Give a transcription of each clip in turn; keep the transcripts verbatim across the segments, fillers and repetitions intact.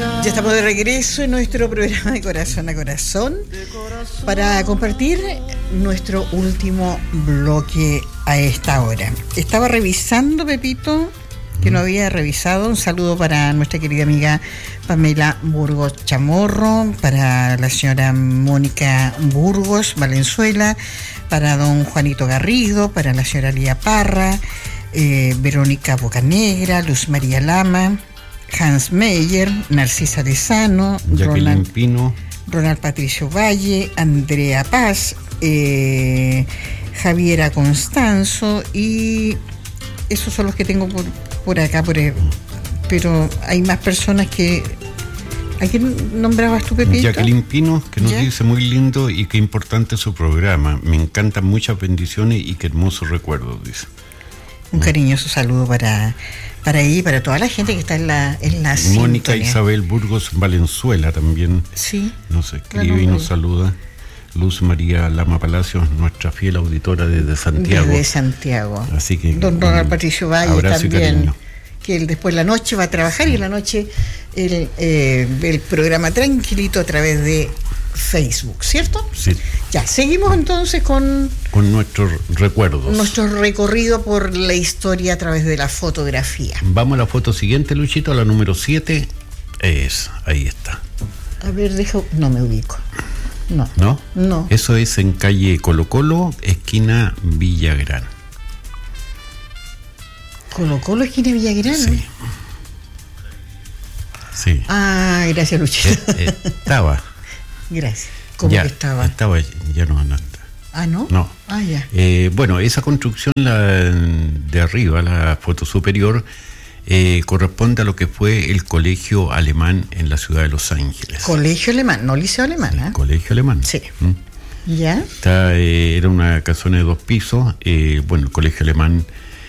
Ya estamos de regreso en nuestro programa de Corazón a Corazón para compartir nuestro último bloque a esta hora. Estaba revisando, Pepito, que no había revisado. Un saludo para nuestra querida amiga Pamela Burgos Chamorro, para la señora Mónica Burgos Valenzuela, para don Juanito Garrido, para la señora Lía Parra, eh, Verónica Bocanegra, Luz María Lama, Hans Meyer, Narcisa Lezano, Jacqueline Ronald Pino, Ronald Patricio Valle, Andrea Paz, eh, Javiera Constanzo, y esos son los que tengo por, por acá, por el, pero hay más personas que... ¿A quién nombrabas tú, Pepito? Jacqueline Pino, que nos ¿Ya? dice muy lindo y qué importante su programa. Me encantan, muchas bendiciones y qué hermosos recuerdos, dice. Un cariñoso saludo para, para ella y para toda la gente que está en la, en la Mónica sintonía. Isabel Burgos Valenzuela también Sí. nos escribe Claro, y nos sí. saluda. Luz María Lama Palacios, nuestra fiel auditora desde Santiago. Desde Santiago. Así que Don Ronald Patricio Valle abrazo y también, cariño. que él después la noche va a trabajar y en la noche el, eh, el programa tranquilito a través de Facebook, ¿cierto? Sí, Ya, seguimos entonces con con nuestros recuerdos. nuestro recorrido por la historia a través de la fotografía. Vamos a la foto siguiente, Luchito, a la número siete. Es, ahí está. A ver, deja, no me ubico. No. ¿No? No. Eso es en calle Colo Colo, esquina Villagrán. Colo Colo, esquina Villagrán. Sí. Sí. Ah, gracias, Luchito. Eh, eh, estaba. Gracias. ¿Cómo ya, que estaba? Estaba, ya no, no está. Ah, ¿no? No. Ah, ya. Eh, bueno, esa construcción la, de arriba, la foto superior, eh, corresponde a lo que fue el colegio alemán en la ciudad de Los Ángeles. Colegio alemán, no liceo alemán, ¿eh? El colegio alemán. Sí. ¿Mm? ¿Ya? Está, eh, era una casona de dos pisos. Eh, bueno, el colegio alemán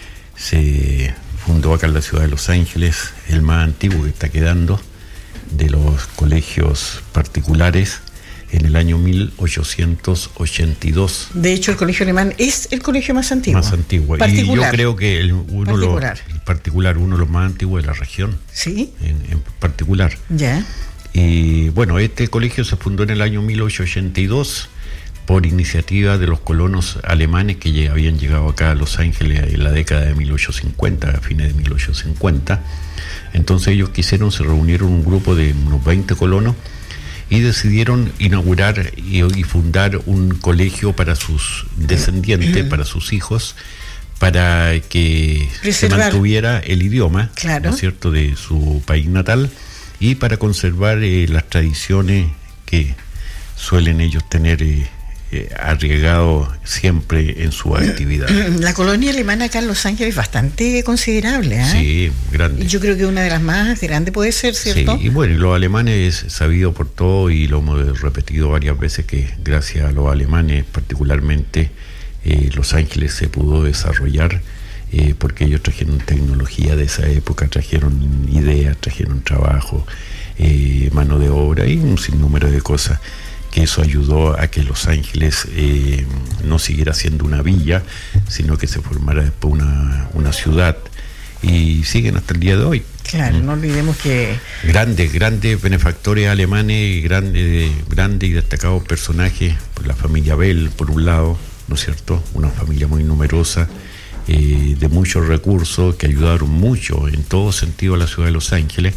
se fundó acá en la ciudad de Los Ángeles, el más antiguo que está quedando de los colegios particulares, en el año mil ochocientos ochenta y dos. De hecho, el colegio alemán es el colegio más antiguo. Más antiguo. Particular. Y yo creo que el, uno Particular. Lo, el particular, uno de los más antiguos de la región, ¿Sí? en, en particular. Ya. Y bueno, este colegio se fundó en el año mil ochocientos ochenta y dos por iniciativa de los colonos alemanes que ya habían llegado acá a Los Ángeles en la década de mil ochocientos cincuenta, a fines de mil ochocientos cincuenta. Entonces ellos quisieron, se reunieron un grupo de unos veinte colonos y decidieron inaugurar y, y fundar un colegio para sus descendientes, para sus hijos, para que Preservar. se mantuviera el idioma, Claro. ¿no es cierto?, de su país natal, y para conservar eh, las tradiciones que suelen ellos tener eh, eh, arriesgado siempre en su actividad. La colonia alemana acá en Los Ángeles es bastante considerable, ¿eh? Sí, grande. Y yo creo que una de las más grandes puede ser, ¿cierto? Sí, y bueno, y los alemanes, sabido por todo, y lo hemos repetido varias veces, que gracias a los alemanes particularmente eh, Los Ángeles se pudo desarrollar, eh, porque ellos trajeron tecnología de esa época, trajeron ideas, trajeron trabajo, eh, mano de obra y un sinnúmero de cosas, que eso ayudó a que Los Ángeles eh, no siguiera siendo una villa, sino que se formara después una, una ciudad, y siguen hasta el día de hoy. Claro, no olvidemos que... Grandes, grandes benefactores alemanes, grandes, grandes y destacados personajes, por la familia Bell, por un lado, ¿no es cierto? Una familia muy numerosa, eh, de muchos recursos, que ayudaron mucho en todo sentido a la ciudad de Los Ángeles.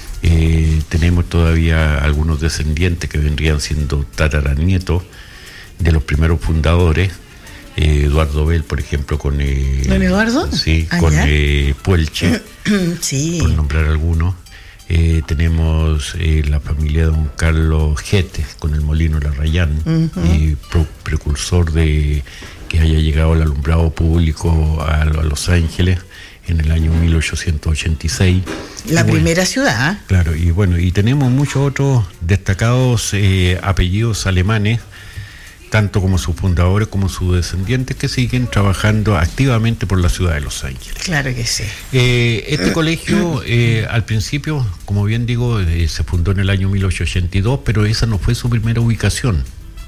Eh, tenemos todavía algunos descendientes que vendrían siendo tataranietos de los primeros fundadores. eh, Eduardo Bell, por ejemplo, con eh, ¿Don Eduardo? sí, Ah, con ya. eh, Puelche, Sí. por nombrar algunos. Eh, tenemos eh, la familia de don Carlos Getes con el molino La Rayán, Ujú. y pro- precursor de que haya llegado el alumbrado público a, a Los Ángeles en el año mil ochocientos ochenta y seis. La Y bueno, primera ciudad. claro, y bueno, y tenemos muchos otros destacados eh, apellidos alemanes, tanto como sus fundadores como sus descendientes, que siguen trabajando activamente por la ciudad de Los Ángeles. Claro que sí. Eh, este colegio, eh, al principio, como bien digo, eh, se fundó en el año mil ochocientos ochenta y dos, pero esa no fue su primera ubicación.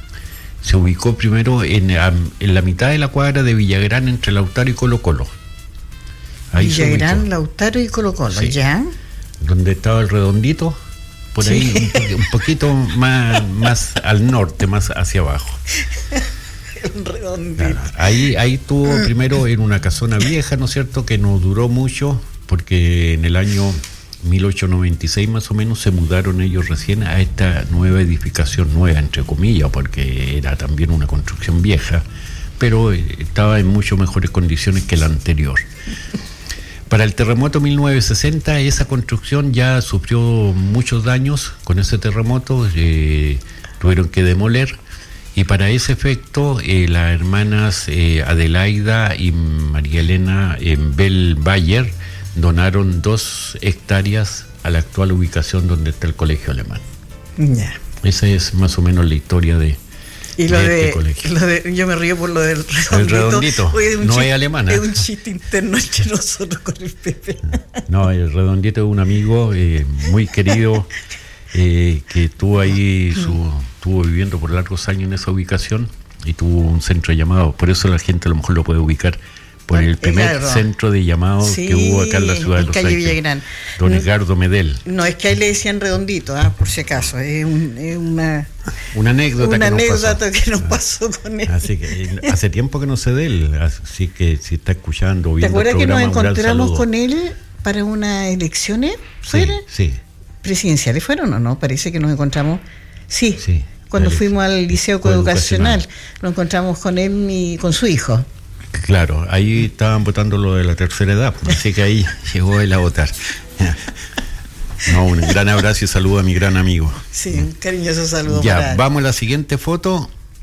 Se ubicó primero en, en la mitad de la cuadra de Villagrán, entre Lautaro y Colo Colo. Ahí se Villagrán, ubicó. Lautaro y Colo Colo, Sí. ¿ya? Donde estaba el redondito, por sí. ahí, un, un poquito más, más al norte, más hacia abajo. Un redondito. Claro, ahí, ahí estuvo primero en una casona vieja, ¿no es cierto?, que no duró mucho, porque en el año mil ochocientos noventa y seis más o menos se mudaron ellos recién a esta nueva edificación, nueva entre comillas, porque era también una construcción vieja, pero estaba en mucho mejores condiciones que la anterior. Para el terremoto mil novecientos sesenta, esa construcción ya sufrió muchos daños con ese terremoto, eh, tuvieron que demoler, y para ese efecto eh, las hermanas eh, Adelaida y María Elena en Bell Bayer donaron dos hectáreas a la actual ubicación donde está el colegio alemán. Ya. Esa es más o menos la historia de, y lo de, de este colegio. Lo de, yo me río por lo del redondito. El redondito. Oye, un no chiste, es alemana. Es un chiste interno entre nosotros con el Pepe. No, el redondito es un amigo eh, muy querido eh, que estuvo ahí, su, estuvo viviendo por largos años en esa ubicación y tuvo un centro de llamados. Por eso la gente a lo mejor lo puede ubicar por el primer Edgardo. centro de llamados sí, que hubo acá en la ciudad de Los Ángeles. Villagrán. Don Edgardo Medel. No, es que ahí le decían redondito, ¿eh? Por si acaso. Es, un, es una, una anécdota, una que, nos anécdota pasó. que nos pasó con él. Así que hace tiempo que no sé de él, así que si está escuchando o viendo ¿te acuerdas el programa, que nos encontramos con él para unas elecciones? ¿Fueron? Sí, sí. ¿Presidenciales fueron o no? Parece que nos encontramos. Sí, sí cuando fuimos al Liceo Coeducacional, nos encontramos con él y con su hijo. Claro, ahí estaban votando lo de la tercera edad, así que ahí llegó él a votar. No, un gran abrazo y saludo a mi gran amigo. Sí, un cariñoso saludo. Ya, para vamos a la siguiente foto.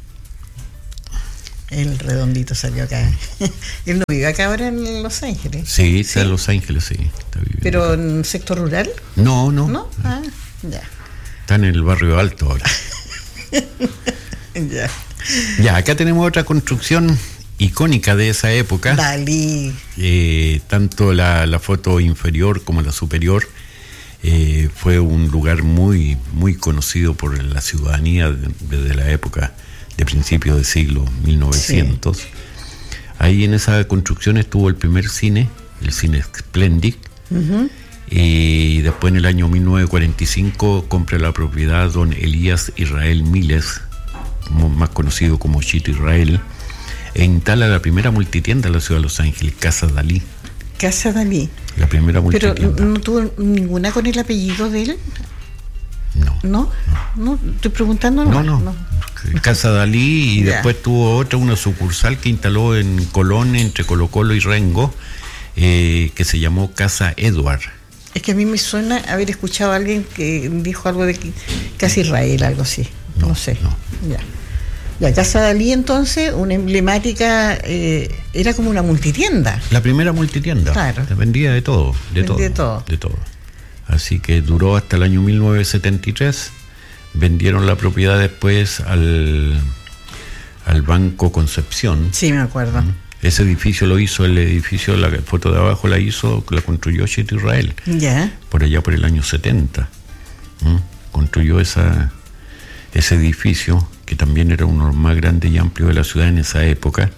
El redondito salió acá. Él no vive acá ahora en Los Ángeles. Sí, está ¿Sí? en Los Ángeles, sí. Está ¿Pero en sector rural? No, no. ¿No? Ah, ya. Está en el barrio alto ahora. Ya. Ya, acá tenemos otra construcción icónica de esa época. Dalí. Eh, tanto la, la foto inferior como la superior eh, fue un lugar muy, muy conocido por la ciudadanía desde la época de principios del siglo mil novecientos. Sí. Ahí en esa construcción estuvo el primer cine, el cine Splendid. Uh-huh. Y después en el año mil novecientos cuarenta y cinco compra la propiedad don Elías Israel Miles, más conocido como Chito Israel, e instala la primera multitienda en la ciudad de Los Ángeles, Casa Dalí. Casa Dalí. La primera multitienda. ¿Pero no tuvo ninguna con el apellido de él? No. ¿No? ¿No? Estoy preguntando. No, no. no. Casa Dalí y ya. Después tuvo otra, una sucursal que instaló en Colón, entre Colo Colo y Rengo, eh, que se llamó Casa Edward. Es que a mí me suena haber escuchado a alguien que dijo algo de Casa Israel, algo así. No, no sé. No. Ya. La Casa Dalí, entonces, una emblemática, eh, era como una multitienda. La primera multitienda. Claro. Vendía de todo, de Vendía todo, todo. De todo. Así que duró hasta el año mil novecientos setenta y tres. Vendieron la propiedad después al, al Banco Concepción. Sí, me acuerdo. Ese edificio lo hizo, el edificio, la foto de abajo la hizo, la construyó Chito Israel. Ya. Por allá por el año setenta. ¿Mm? Construyó esa, ese edificio, que también era uno de los más grandes y amplios de la ciudad en esa época.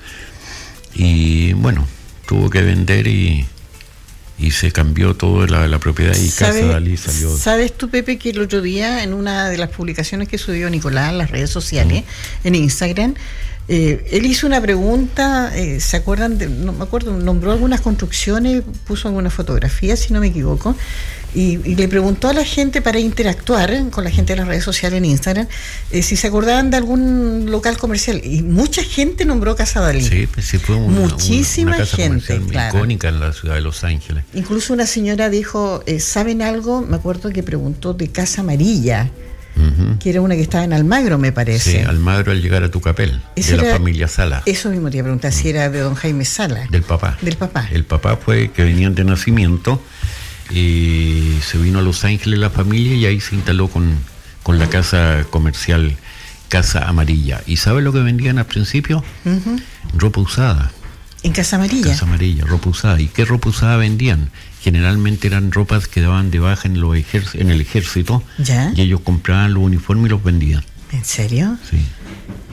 Y bueno, tuvo que vender y, y se cambió toda la, la propiedad y Casa Dalí salió. ¿Sabes tú, Pepe, que el otro día en una de las publicaciones que subió Nicolás en las redes sociales, mm. en Instagram, eh, él hizo una pregunta, eh, ¿se acuerdan? De, no me acuerdo, nombró algunas construcciones, puso algunas fotografías, si no me equivoco, y, y le preguntó a la gente para interactuar con la gente de las redes sociales en Instagram, eh, si se acordaban de algún local comercial, y mucha gente nombró Casa Dalí. Sí, pues sí, fue una, muchísima una, una casa gente, claro. icónica en la ciudad de Los Ángeles. Incluso una señora dijo, eh, ¿saben algo? Me acuerdo que preguntó de Casa Amarilla, uh-huh. que era una que estaba en Almagro, me parece. Sí, Almagro al llegar a Tucapel, de la familia Sala. Eso mismo te iba a preguntar, uh-huh. si era de don Jaime Sala. Del papá. Del papá. El papá fue que venían de nacimiento y se vino a Los Ángeles la familia y ahí se instaló con, con la casa comercial Casa Amarilla. ¿Y sabe lo que vendían al principio? Uh-huh. Ropa usada. ¿En Casa Amarilla? Casa Amarilla, ropa usada. ¿Y qué ropa usada vendían? Generalmente eran ropas que daban de baja en, los ejer- en el ejército. ¿Ya? Y ellos compraban los uniformes y los vendían. ¿En serio? Sí.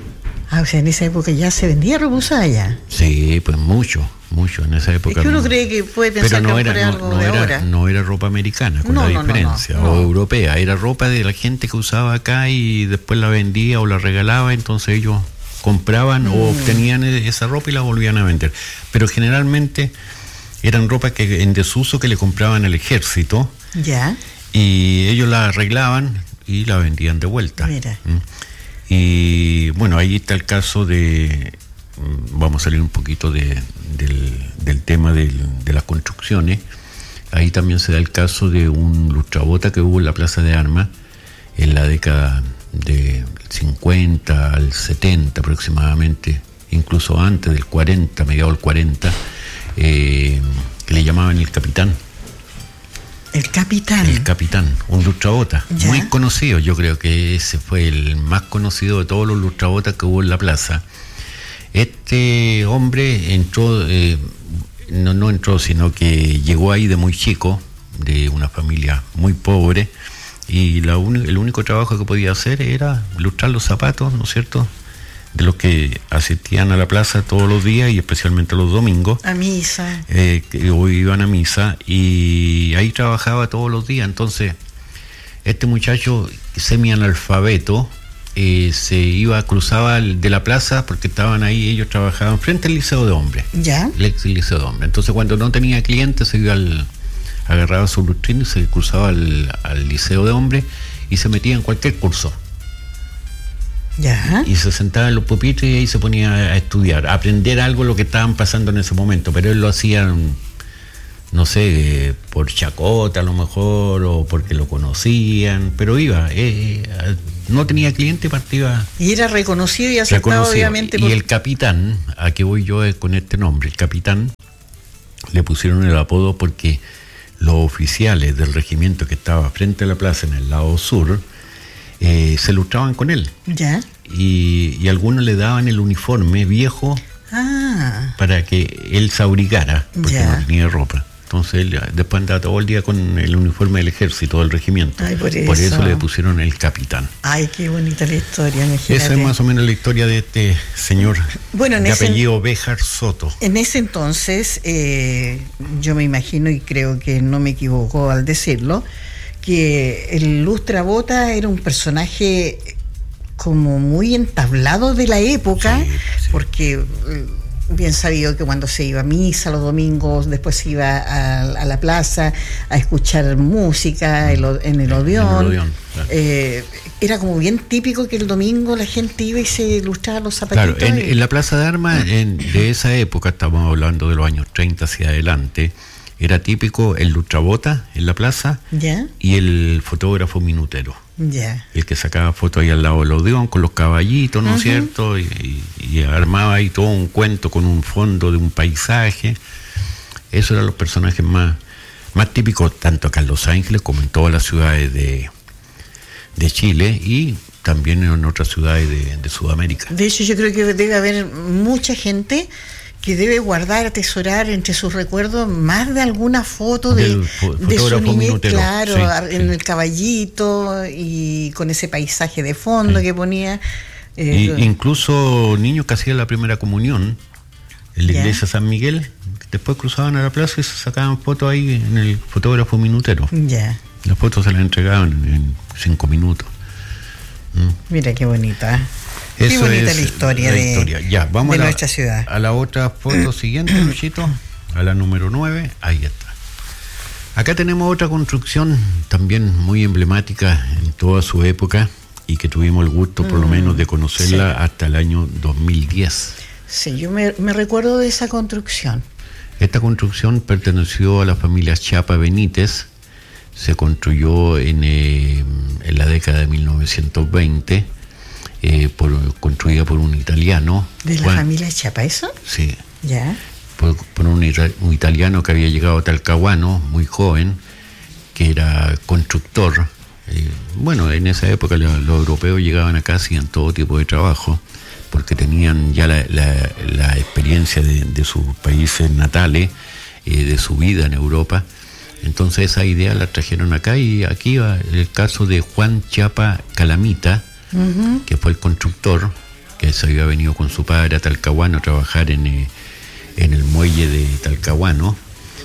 Ah, o sea, en esa época ya se vendía ropa usada ya. Sí, pues mucho, mucho en esa época. Es que uno cree que puede pensar pero no que era, es no, algo no de era, ahora. No era ropa americana, con No, la no, no, diferencia, no, no. o europea, era ropa de la gente que usaba acá y después la vendía o la regalaba, entonces ellos compraban mm. o obtenían esa ropa y la volvían a vender. Pero generalmente eran ropa que en desuso que le compraban al ejército. Ya. Y ellos la arreglaban y la vendían de vuelta. Mira. ¿Mm? Y bueno, ahí está el caso de, vamos a salir un poquito de, del, del tema del, de las construcciones. Ahí también se da el caso de un lustrabota que hubo en la Plaza de Armas en la década del cincuenta al setenta aproximadamente, incluso antes del cuarenta, mediados del cuarenta, eh, que le llamaban el Capitán. El Capitán. El Capitán, un lustrabota, muy conocido. Yo creo que ese fue el más conocido de todos los lustrabotas que hubo en la plaza. Este hombre entró, eh, no, no entró, sino que llegó ahí de muy chico, de una familia muy pobre, y la un, el único trabajo que podía hacer era lustrar los zapatos, ¿no es cierto?, de los que asistían a la plaza todos los días y especialmente los domingos. A misa. Eh, que hoy iban a misa y ahí trabajaba todos los días. Entonces, este muchacho semi-analfabeto eh, se iba, cruzaba de la plaza porque estaban ahí, ellos trabajaban frente al Liceo de Hombres. Ya. El ex Liceo de Hombres. Entonces, cuando no tenía clientes, se iba al, agarraba su lustrín y se cruzaba al, al Liceo de Hombres y se metía en cualquier curso. Ya. Y se sentaba en los pupitres y ahí se ponía a estudiar, a aprender algo lo que estaban pasando en ese momento, pero él lo hacía, no sé, por chacota a lo mejor, o porque lo conocían, pero iba, eh, no tenía cliente, partía. Y era reconocido y aceptado, reconocido. Obviamente. Y por... el Capitán, a que voy yo con este nombre, el Capitán, le pusieron el apodo porque los oficiales del regimiento que estaba frente a la plaza en el lado sur, Eh, se lustraban con él. Ya. Y, y algunos le daban el uniforme viejo ah. para que él se abrigara, porque ya. no tenía ropa. Entonces él después andaba todo el día con el uniforme del ejército, del regimiento. Ay, por, eso. por eso le pusieron el Capitán. Ay, qué bonita la historia, imagínate. Esa es más o menos la historia de este señor, bueno, de ese, apellido Béjar Soto. En ese entonces, eh, yo me imagino y creo que no me equivoco al decirlo, que el lustrabota era un personaje como muy entablado de la época, sí, sí. porque bien sabido que cuando se iba a misa los domingos, después se iba a, a la plaza a escuchar música en, lo, en el Odeón, en el Odeón claro. eh, era como bien típico que el domingo la gente iba y se lustraba los zapatitos. Claro, en, en la Plaza de Armas en, de esa época, estamos hablando de los años treinta hacia adelante, era típico el lustrabota en la plaza ¿Ya? y el fotógrafo minutero. ¿Ya? El que sacaba fotos ahí al lado del Odeón con los caballitos, ¿no es uh-huh. cierto? Y, y, y armaba ahí todo un cuento con un fondo de un paisaje. Esos eran los personajes más, más típicos, tanto acá en Los Ángeles como en todas las ciudades de, de Chile y también en otras ciudades de, de Sudamérica. De hecho, yo creo que debe haber mucha gente que debe guardar, atesorar entre sus recuerdos más de alguna foto de, de su niñez, claro, sí, en sí. el caballito y con ese paisaje de fondo sí. que ponía. Eh, y, incluso niños que hacían la primera comunión en la ¿Ya? iglesia San Miguel, después cruzaban a la plaza y se sacaban fotos ahí en el fotógrafo minutero. Ya. Las fotos se las entregaban en cinco minutos. ¿Mm? Mira qué bonita. Eso Qué bonita es la historia, la de, historia. Ya, vamos de a la, nuestra ciudad. A la otra foto siguiente, Luchito, a la número nueve, ahí está. Acá tenemos otra construcción también muy emblemática en toda su época y que tuvimos el gusto por lo menos de conocerla sí. hasta el año dos mil diez. Sí, yo me, me recuerdo de esa construcción. Esta construcción perteneció a la familia Chiapa Benítez, se construyó en, eh, en la década de mil novecientos veinte. Eh, por, construida por un italiano. ¿De la Juan, familia Chiapa eso? Sí. ¿Ya? Por, por un, un italiano que había llegado a Talcahuano, muy joven, que era constructor. Eh, bueno, en esa época los, los europeos llegaban acá, hacían todo tipo de trabajo, porque tenían ya la, la, la experiencia de, de sus países natales, eh, de su vida en Europa. Entonces esa idea la trajeron acá y aquí va el caso de Juan Chiapa Calamita, Uh-huh. que fue el constructor, que que se había venido con su padre a Talcahuano a trabajar en, eh, en el muelle de Talcahuano.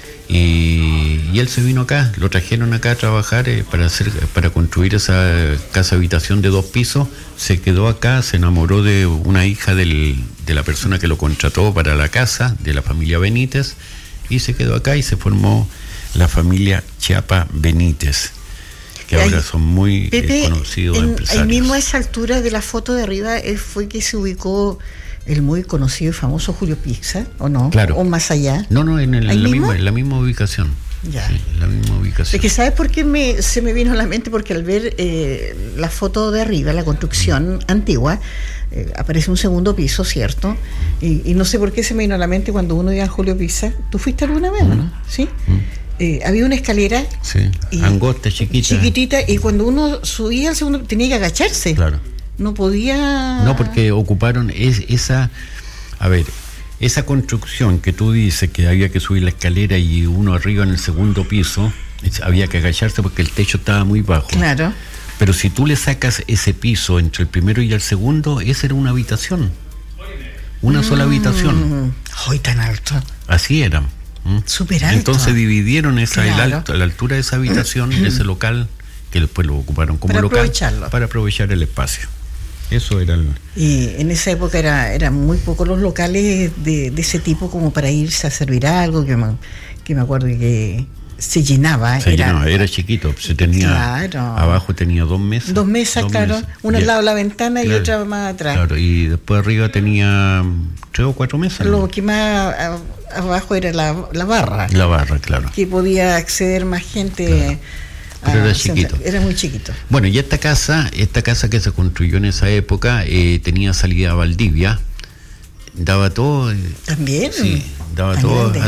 Y, y él se vino acá, lo trajeron acá a trabajar eh, para hacer, para construir esa casa habitación de dos pisos. Se quedó acá, se enamoró de una hija del, de la persona que lo contrató para la casa, de la familia Benítez, y se quedó acá y se formó la familia Chiapa Benítez, que ahí, ahora son muy Pepe, eh, conocidos en, empresarios. Ahí mismo a esa altura de la foto de arriba eh, fue que se ubicó el muy conocido y famoso Julio Pizza, ¿o no? Claro. ¿O más allá? No, no, en, el, en, la, misma, en la misma ubicación. Ya. Sí, en la misma ubicación. Es que ¿sabes por qué me, se me vino a la mente? Porque al ver eh, la foto de arriba, la construcción mm. antigua, eh, aparece un segundo piso, ¿cierto? Y, y no sé por qué se me vino a la mente cuando uno iba a Julio Pizza. ¿Tú fuiste alguna vez, mm. no? ¿Sí? Mm. Eh, había una escalera. Sí, y, angosta, chiquita. Chiquitita, y cuando uno subía al segundo tenía que agacharse. Claro. No podía... No, porque ocuparon es, esa... A ver, esa construcción que tú dices que había que subir la escalera y uno arriba en el segundo piso, había que agacharse porque el techo estaba muy bajo. Claro. Pero si tú le sacas ese piso entre el primero y el segundo, esa era una habitación. Una mm. sola habitación. ¡Ay, tan alto! Así era. ¿Mm? Súper alto. Entonces dividieron esa, claro. el alto, la altura de esa habitación, de ese local, que después lo ocuparon como para local, aprovecharlo. Para aprovechar el espacio. Eso era el... Y en esa época era eran muy pocos los locales de, de ese tipo como para irse a servir algo, que me, que me acuerdo que se llenaba. Se era, llenaba, era chiquito, se tenía claro. abajo tenía dos mesas. Dos mesas, dos claro, mesas. Una al lado de la ventana claro, y otra más atrás. Claro, y después arriba tenía tres o cuatro mesas. Lo ¿no? que más a, abajo era la, la barra. La barra, claro. Que podía acceder más gente... Claro. Pero era chiquito. Era muy chiquito. Bueno, y esta casa, esta casa que se construyó en esa época, eh, tenía salida a Valdivia, daba todo. ¿También? Sí, daba todo